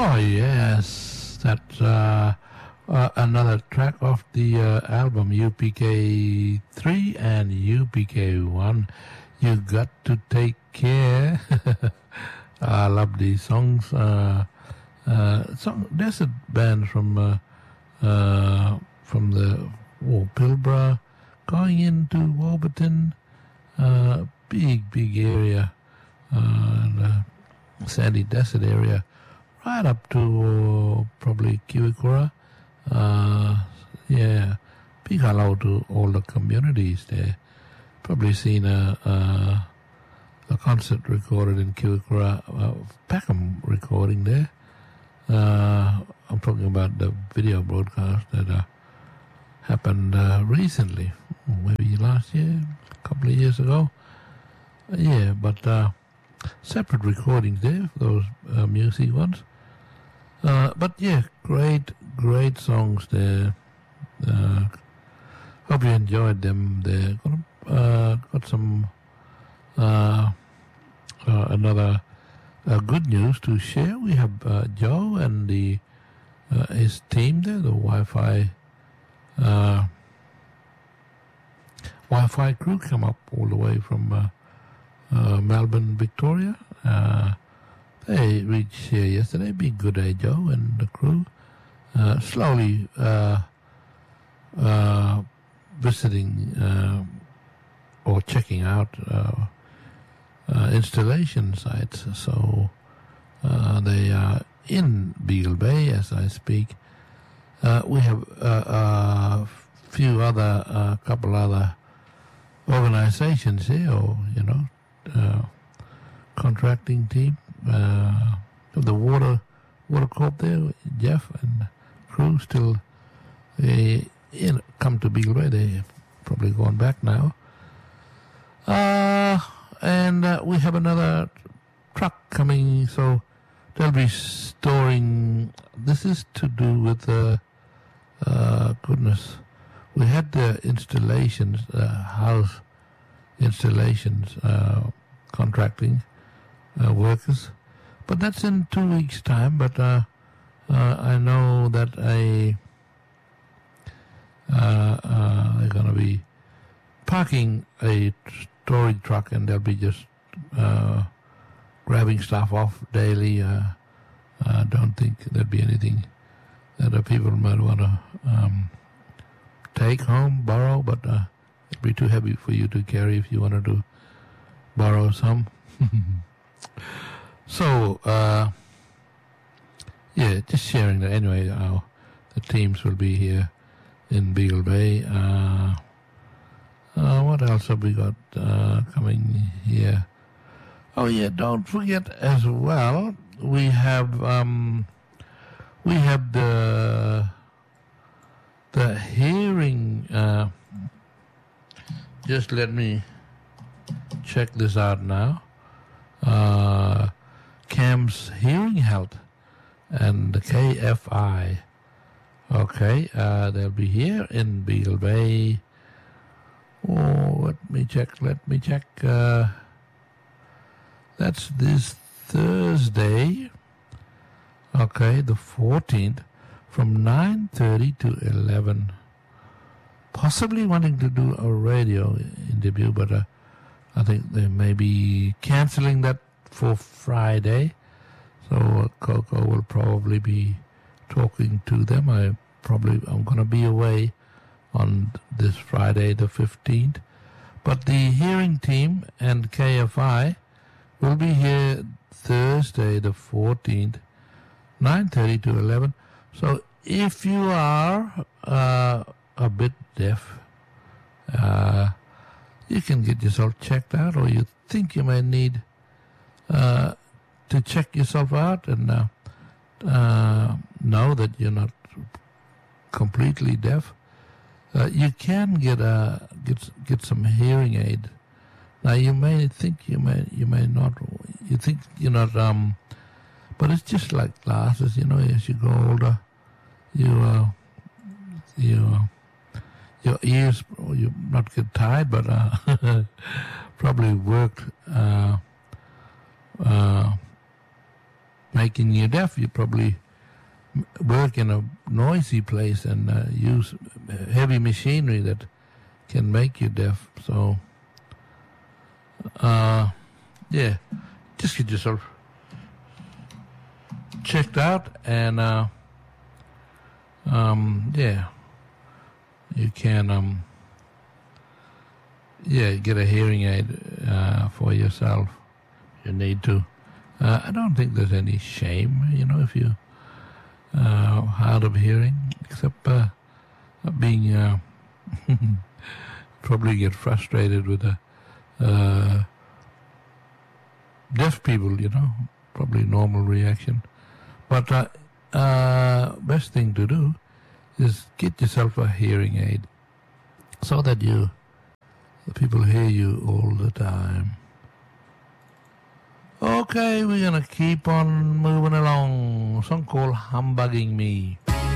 Oh yes, that's another track of the album UPK 3 and UPK 1. You got to take care. I love these songs. There's a band from the Pilbara going into Warburton, big area, sandy desert area, right up to probably Kiwikura. Big hello to all the communities there. Probably seen a concert recorded in Kiwikura, Peckham recording there. I'm talking about the video broadcast that happened recently, maybe last year, a couple of years ago. But separate recordings there, those music ones. But yeah, great songs there. Hope you enjoyed them there. Got some another good news to share. We have Joe and his team there, the Wi-Fi crew, come up all the way from Melbourne, Victoria. They reached here yesterday. Big good day, Joe and the crew. Slowly visiting or checking out installation sites. So they are in Beagle Bay as I speak. We have a few other, couple other organizations here, or contracting team. The water corp there, Jeff and crew still come to Beagle Bay. They probably gone back now. And we have another truck coming, so they'll be storing. This is to do with goodness. We had the installations, house installations, contracting workers, but that's in 2 weeks' time. But I know that they're going to be parking a storage truck, and they'll be just grabbing stuff off daily. I don't think there'd be anything that people might want to take home, borrow, but it'd be too heavy for you to carry if you wanted to borrow some. So, just sharing that. Anyway, the teams will be here in Beagle Bay. What else have we got coming here? Oh yeah, don't forget as well, we have the hearing. Just let me check this out now. CAMS Hearing Health and the KFI. Okay, they'll be here in Beagle Bay. Oh, let me check. That's this Thursday. Okay, the 14th, from 9:30 to 11. Possibly wanting to do a radio interview, but I think they may be canceling that for Friday. So Coco will probably be talking to them. I'm going to be away on this Friday, the 15th. But the hearing team and KFI will be here Thursday, the 14th, 9:30 to 11. So if you are a bit deaf, you can get yourself checked out, or you think you may need to check yourself out and know that you're not completely deaf. You can get some hearing aid. Now you may think you may not. You think you're not. But it's just like glasses, As you grow older, your ears, you not get tired, but making you deaf. You probably work in a noisy place and use heavy machinery that can make you deaf. So, yeah, just get yourself checked out, and yeah, you can get a hearing aid for yourself. You need to. I don't think there's any shame, if you hard of hearing, except being probably get frustrated with the deaf people, probably normal reaction. But best thing to do is get yourself a hearing aid so that the people hear you all the time. Okay, we're going to keep on moving along. A song called Humbugging Me.